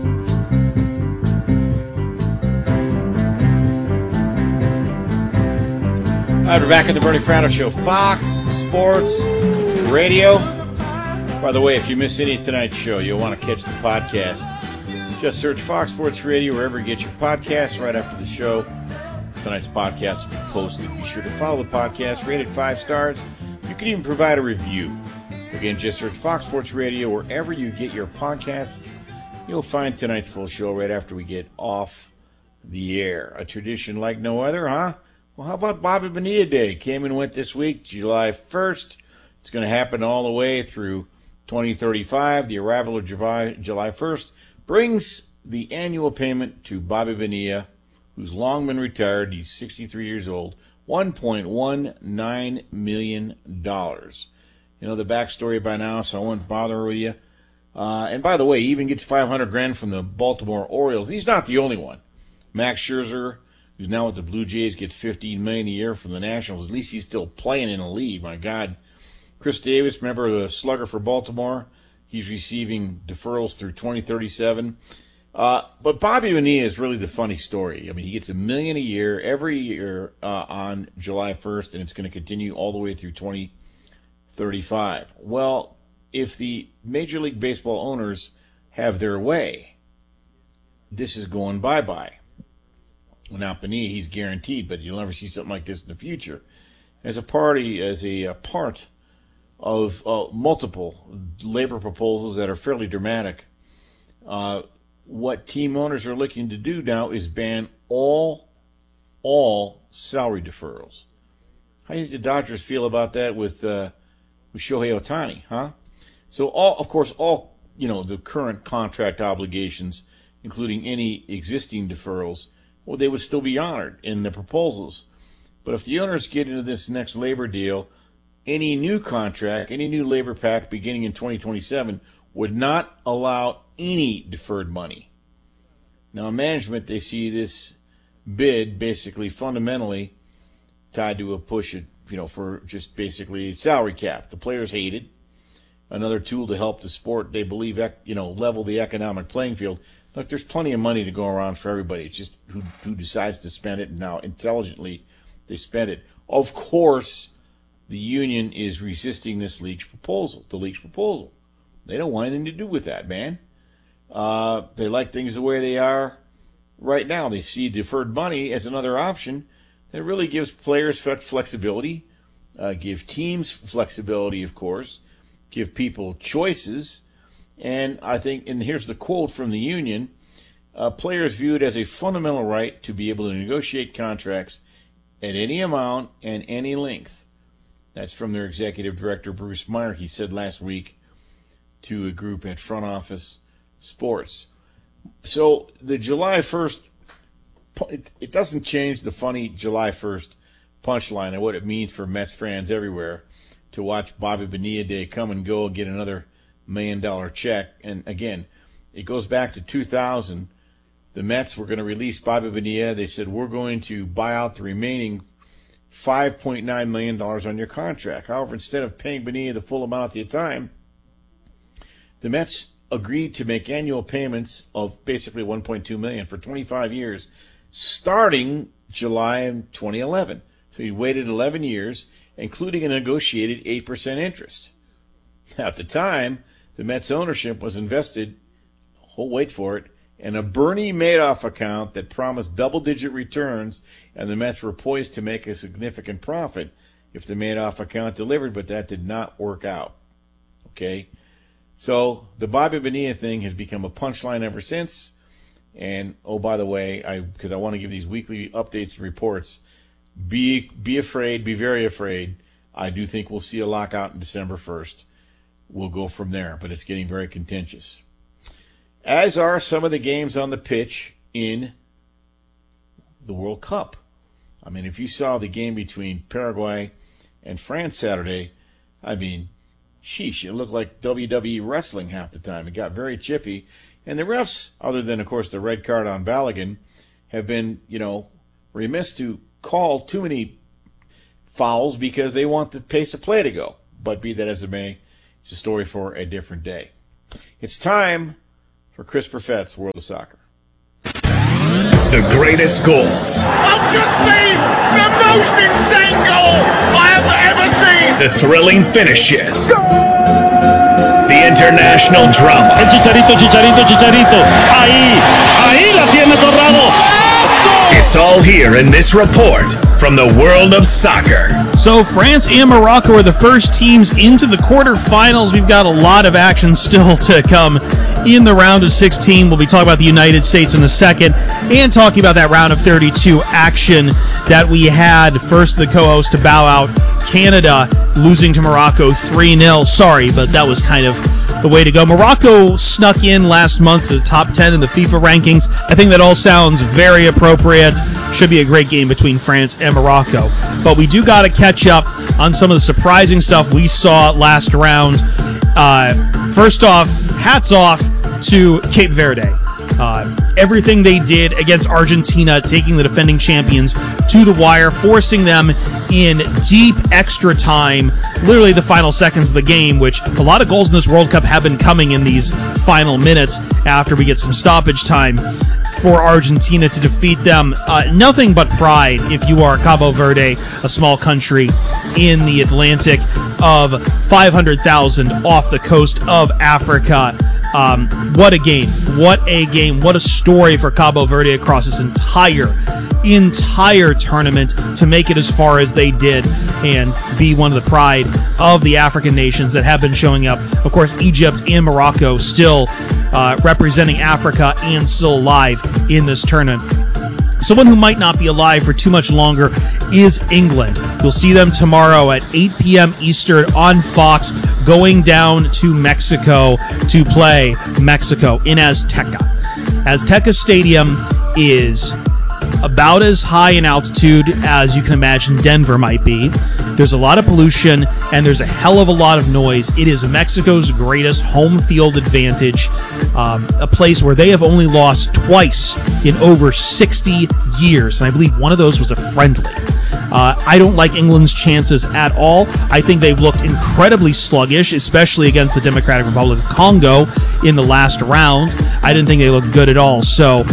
All right, we're back at the Bernie Fratto Show, Fox Sports Radio. By the way, if you miss any of tonight's show, you'll want to catch the podcast. Just search Fox Sports Radio wherever you get your podcasts right after the show. Tonight's podcast will be posted. Be sure to follow the podcast, rate it 5 stars. You can even provide a review. Again, just search Fox Sports Radio wherever you get your podcasts. You'll find tonight's full show right after we get off the air. A tradition like no other, huh? Well, how about Bobby Bonilla Day? Came and went this week, July 1st. It's going to happen all the way through 2035. The arrival of July 1st brings the annual payment to Bobby Bonilla, who's long been retired. He's 63 years old. $1.19 million. You know the backstory by now, so I won't bother with you. And by the way, he even gets $500,000 from the Baltimore Orioles. He's not the only one. Max Scherzer, who's now with the Blue Jays, gets $15 million a year from the Nationals. At least he's still playing in the league. My God. Chris Davis, remember the slugger for Baltimore? He's receiving deferrals through 2037. But Bobby Bonilla is really the funny story. I mean, he gets $1 million a year every year on July 1st, and it's going to continue all the way through 2035. Well, if the Major League Baseball owners have their way, this is going bye-bye. Well, now, Bonilla, he's guaranteed, but you'll never see something like this in the future. As a part of multiple labor proposals that are fairly dramatic, what team owners are looking to do now is ban all salary deferrals. How do you think the Dodgers feel about that with Shohei Ohtani, huh? So all the current contract obligations, including any existing deferrals, well, they would still be honored in the proposals. But if the owners get into this next labor deal, any new contract, any new labor pact beginning in 2027 would not allow any deferred money. Now, in management, they see this bid basically fundamentally tied to a push, for just basically a salary cap. The players hate it. Another tool to help the sport, they believe, level the economic playing field. Look, there's plenty of money to go around for everybody. It's just who decides to spend it, and how intelligently they spend it. Of course, the union is resisting the league's proposal. They don't want anything to do with that, man. They like things the way they are right now. They see deferred money as another option that really gives players flexibility, give teams flexibility, of course, give people choices. And I think, and here's the quote from the union, players view it as a fundamental right to be able to negotiate contracts at any amount and any length. That's from their executive director, Bruce Meyer. He said last week to a group at Front Office Sports. So the July 1st, it doesn't change the funny July 1st punchline and what it means for Mets fans everywhere to watch Bobby Bonilla Day come and go and get another $1 million check. And again, it goes back to 2000. The Mets were going to release Bobby Bonilla. They said, we're going to buy out the remaining $5.9 million on your contract. However, instead of paying Bonilla the full amount at the time, the Mets agreed to make annual payments of basically $1.2 million for 25 years, starting July of 2011. So he waited 11 years, including a negotiated 8% interest. Now, at the time, the Mets ownership was invested, wait for it, in a Bernie Madoff account that promised double-digit returns, and the Mets were poised to make a significant profit if the Madoff account delivered, but that did not work out. Okay? So the Bobby Bonilla thing has become a punchline ever since. And, oh, by the way, because I want to give these weekly updates and reports, be afraid, be very afraid. I do think we'll see a lockout on December 1st. We'll go from there, but it's getting very contentious. As are some of the games on the pitch in the World Cup. I mean, if you saw the game between Paraguay and France Saturday, I mean, sheesh, it looked like WWE wrestling half the time. It got very chippy. And the refs, other than, of course, the red card on Balogun, have been, remiss to call too many fouls because they want the pace of play to go. But be that as it may, it's a story for a different day. It's time for Chris Perfett's World of Soccer. The greatest goals. I've just seen the most insane goal I have ever seen. The thrilling finishes. The international drama. El Chicharito. Ahí la tiene Torrado. It's all here in this report from the world of soccer. So France and Morocco are the first teams into the quarterfinals. We've got a lot of action still to come in the round of 16. We'll be talking about the United States in a second and talking about that round of 32 action that we had. First, the co-host to bow out, Canada losing to Morocco 3-0. Sorry, but that was kind of the way to go. Morocco snuck in last month to the top 10 in the FIFA rankings. I think that all sounds very appropriate. Should be a great game between France and Morocco. But we do got to catch up on some of the surprising stuff we saw last round. First off, hats off to Cape Verde. Everything they did against Argentina, taking the defending champions to the wire, forcing them in deep extra time, literally the final seconds of the game, which a lot of goals in this World Cup have been coming in these final minutes after we get some stoppage time for Argentina to defeat them. Nothing but pride if you are Cabo Verde, a small country in the Atlantic of 500,000 off the coast of Africa. What a game. What a game. What a story for Cabo Verde across this entire tournament to make it as far as they did and be one of the pride of the African nations that have been showing up. Of course, Egypt and Morocco still representing Africa and still alive in this tournament. Someone who might not be alive for too much longer is England. You'll see them tomorrow at 8 p.m. Eastern on Fox, going down to Mexico to play Mexico in Azteca. Azteca Stadium is about as high in altitude as you can imagine Denver might be. There's a lot of pollution, and there's a hell of a lot of noise. It is Mexico's greatest home field advantage, a place where they have only lost twice in over 60 years, and I believe one of those was a friendly. I don't like England's chances at all. I think they've looked incredibly sluggish, especially against the Democratic Republic of Congo in the last round. I didn't think they looked good at all. So,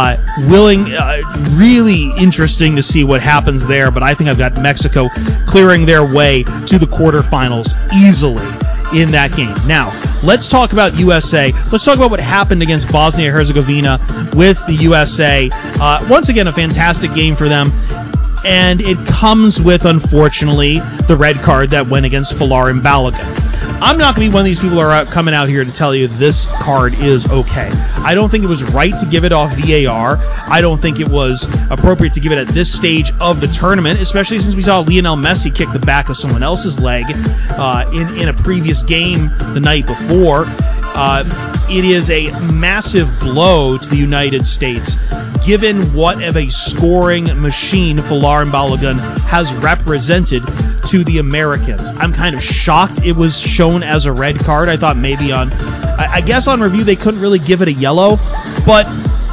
really interesting to see what happens there, but I think I've got Mexico clearing their way to the quarterfinals easily in that game. Now, let's talk about USA. Let's talk about what happened against Bosnia-Herzegovina with the USA. Once again, a fantastic game for them. And it comes with, unfortunately, the red card that went against Folarin Balogun. I'm not going to be one of these people who are coming out here to tell you this card is okay. I don't think it was right to give it off VAR. I don't think it was appropriate to give it at this stage of the tournament, especially since we saw Lionel Messi kick the back of someone else's leg in a previous game the night before. It is a massive blow to the United States, given what of a scoring machine Folarin Balogun has represented to the Americans. I'm kind of shocked it was shown as a red card. I thought maybe I guess on review they couldn't really give it a yellow, but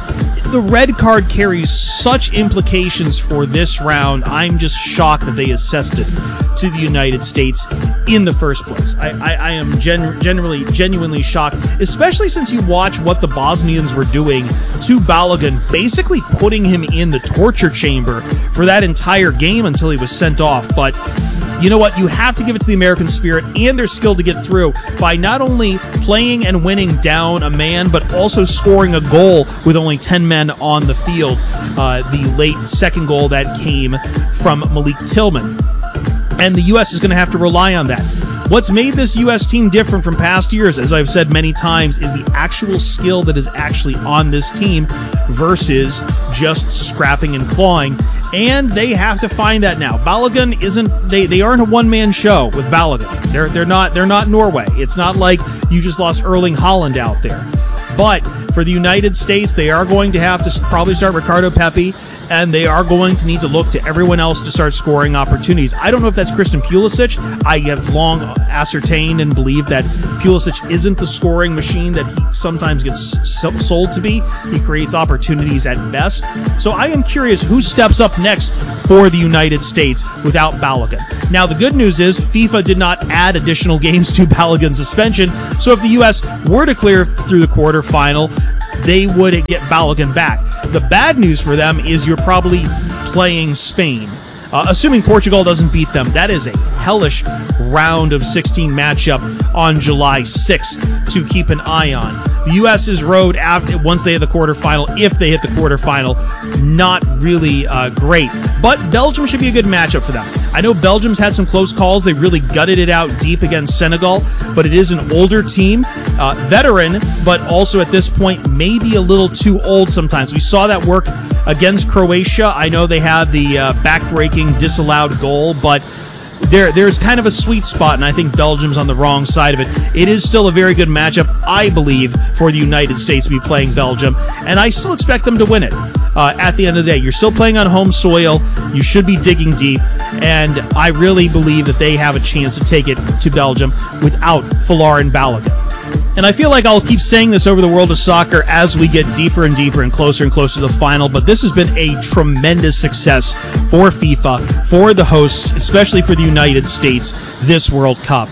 the red card carries such implications for this round. I'm just shocked that they assessed it to the United States in the first place. I am genuinely shocked, especially since you watch what the Bosnians were doing to Balogun, basically putting him in the torture chamber for that entire game until he was sent off. But you know what? You have to give it to the American spirit and their skill to get through by not only playing and winning down a man, but also scoring a goal with only 10 men on the field. The late second goal that came from Malik Tillman. And the U.S. is going to have to rely on that. What's made this U.S. team different from past years, as I've said many times, is the actual skill that is actually on this team versus just scrapping and clawing. And they have to find that now. Balogun isn't. They aren't a one-man show with Balogun. They're not Norway. It's not like you just lost Erling Haaland out there. But for the United States, they are going to have to probably start Ricardo Pepi, and they are going to need to look to everyone else to start scoring opportunities. I don't know if that's Christian Pulisic. I have long ascertained and believed that Pulisic isn't the scoring machine that he sometimes gets sold to be. He creates opportunities at best. So I am curious who steps up next for the United States without Balogun. Now, the good news is FIFA did not add additional games to Balogun's suspension, so if the U.S. were to clear through the quarterfinal, they would get Balogun back. The bad news for them is you're probably playing Spain. Assuming Portugal doesn't beat them, that is a hellish round of 16 matchup on July 6th to keep an eye on. The U.S.'s road, once they hit the quarterfinal, if they hit the quarterfinal, not really great. But Belgium should be a good matchup for them. I know Belgium's had some close calls. They really gutted it out deep against Senegal, but it is an older team, veteran, but also at this point maybe a little too old sometimes. We saw that work against Croatia. I know they had the back-breaking disallowed goal, but there's kind of a sweet spot, and I think Belgium's on the wrong side of it. It is still a very good matchup, I believe, for the United States to be playing Belgium, and I still expect them to win it. At the end of the day, you're still playing on home soil. You should be digging deep, and I really believe that they have a chance to take it to Belgium without Folarin Balogun. And I feel like I'll keep saying this over the world of soccer as we get deeper and deeper and closer to the final, but this has been a tremendous success for FIFA, for the hosts, especially for the United States, this World Cup.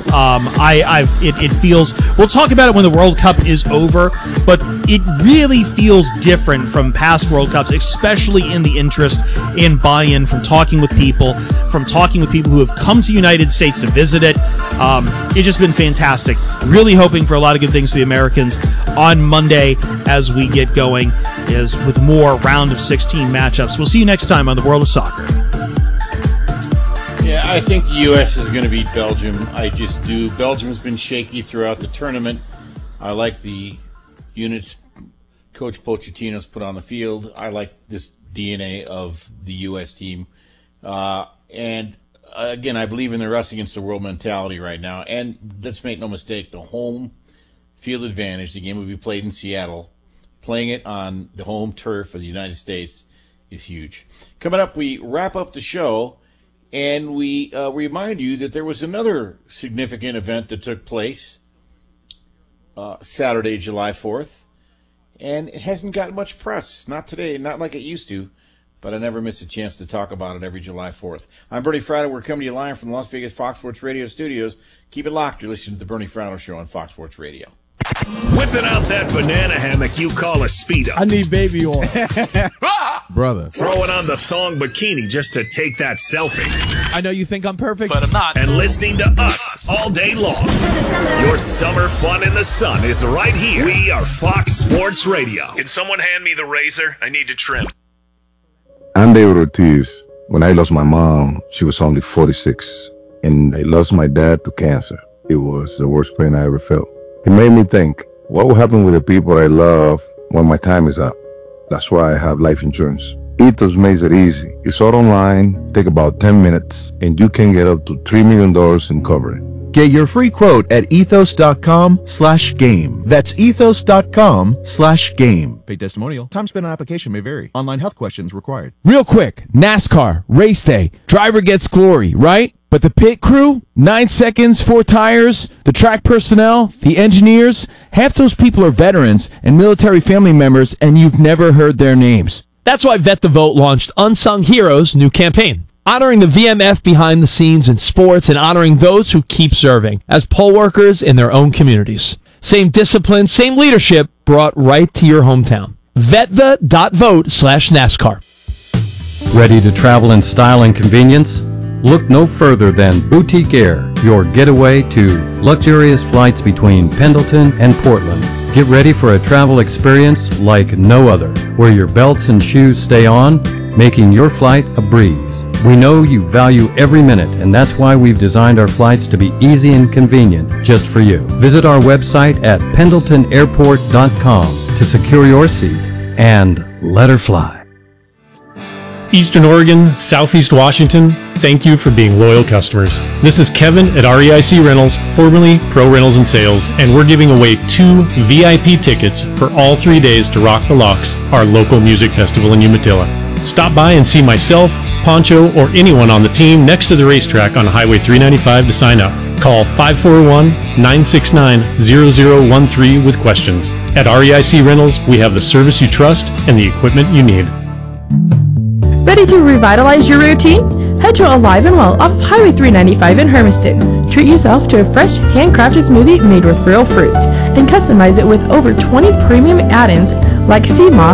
It feels, we'll talk about it when the World Cup is over, but it really feels different from past World Cups, especially in the interest in buy-in from talking with people who have come to the United States to visit it. It's just been fantastic. Really hoping for a lot of good things for the Americans on Monday as we get going is with more round of 16 matchups. We'll see you next time on the World of Soccer. Yeah, I think the U.S. is going to beat Belgium. I just do. Belgium has been shaky throughout the tournament. I like the units Coach Pochettino's put on the field. I like this DNA of the U.S. team. And again, I believe in the us against the world mentality right now. And let's make no mistake, the home field advantage, the game will be played in Seattle, playing it on the home turf of the United States is huge. Coming up, we wrap up the show, and we remind you that there was another significant event that took place Saturday, July 4th, and it hasn't got much press. Not today, not like it used to, but I never miss a chance to talk about it every July 4th. I'm Bernie Fratto. We're coming to you live from the Las Vegas Fox Sports Radio studios. Keep it locked. You're listening to the Bernie Fratto Show on Fox Sports Radio. Whipping out that banana hammock you call a Speedo. I need baby oil. Brother. Throwing on the thong bikini just to take that selfie. I know you think I'm perfect, but I'm not. And listening to us all day long. Your summer fun in the sun is right here. We are Fox Sports Radio. Can someone hand me the razor? I need to trim. I'm David Ortiz. When I lost my mom, she was only 46. And I lost my dad to cancer. It was the worst pain I ever felt. It made me think, what will happen with the people I love when my time is up? That's why I have life insurance. Ethos makes it easy. It's all online, take about 10 minutes, and you can get up to $3 million in coverage. Get your free quote at ethos.com/game. That's ethos.com/game. Paid testimonial. Time spent on application may vary. Online health questions required. Real quick, NASCAR, race day. Driver gets glory, right? But the pit crew, 9 seconds, 4 tires, the track personnel, the engineers, half those people are veterans and military family members, and you've never heard their names. That's why Vet the Vote launched Unsung Heroes' new campaign, honoring the VMF behind the scenes in sports and honoring those who keep serving as poll workers in their own communities. Same discipline, same leadership brought right to your hometown. VetThe.vote/NASCAR. Ready to travel in style and convenience? Look no further than Boutique Air, your getaway to luxurious flights between Pendleton and Portland. Get ready for a travel experience like no other, where your belts and shoes stay on, making your flight a breeze. We know you value every minute, and that's why we've designed our flights to be easy and convenient just for you. Visit our website at pendletonairport.com to secure your seat and let her fly. Eastern Oregon, Southeast Washington, thank you for being loyal customers. This is Kevin at REIC Rentals, formerly Pro Rentals and Sales, and we're giving away 2 VIP tickets for all 3 days to Rock the Locks, our local music festival in Umatilla. Stop by and see myself, Poncho, or anyone on the team next to the racetrack on Highway 395 to sign up. Call 541-969-0013 with questions. At REIC Rentals, we have the service you trust and the equipment you need. Ready to revitalize your routine? Head to Alive and Well off of Highway 395 in Hermiston. Treat yourself to a fresh, handcrafted smoothie made with real fruit and customize it with over 20 premium add-ins like sea moss,